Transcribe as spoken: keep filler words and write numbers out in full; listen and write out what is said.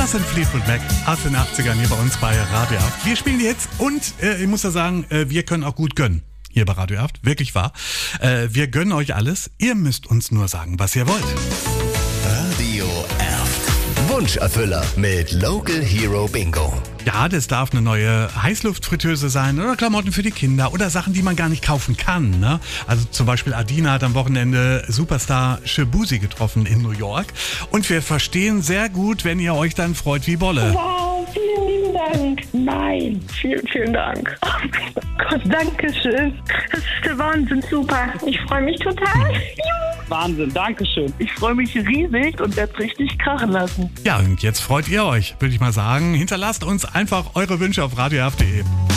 Das sind Fleetwood Mac aus den achtzigern hier bei uns bei Radio acht. Wir spielen die Hits und äh, ich muss ja sagen, äh, wir können auch gut gönnen. Hier bei Radio acht, wirklich wahr. Äh, wir gönnen euch alles. Ihr müsst uns nur sagen, was ihr wollt. Radio acht. Wunscherfüller mit Local Hero Bingo. Ja, das darf eine neue Heißluftfritteuse sein oder Klamotten für die Kinder oder Sachen, die man gar nicht kaufen kann. Ne? Also zum Beispiel Adina hat am Wochenende Superstar Shaboozey getroffen in New York. Und wir verstehen sehr gut, wenn ihr euch dann freut wie Bolle. Wow, vielen lieben Dank. Nein, vielen, vielen Dank. Oh Gott, danke schön. Das ist der Wahnsinn, super. Ich freue mich total. Wahnsinn, danke schön. Ich freue mich riesig und werde es richtig krachen lassen. Ja, und jetzt freut ihr euch, würde ich mal sagen. Hinterlasst uns einfach eure Wünsche auf radio acht punkt de.